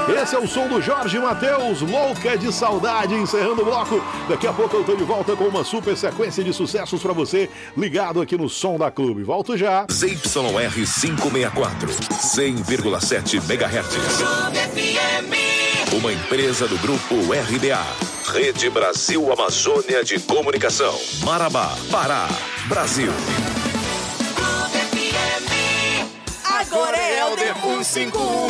Esse é o som do Jorge Mateus, Louca de Saudade, encerrando o bloco. Daqui a pouco eu tô de volta com uma super sequência de sucessos pra você, ligado aqui no Som da Clube. Volto já. ZYR 564, 100,7 MHz. Uma empresa do Grupo RBA. Rede Brasil Amazônia de Comunicação. Marabá, Pará, Brasil. Agora é Helder 151.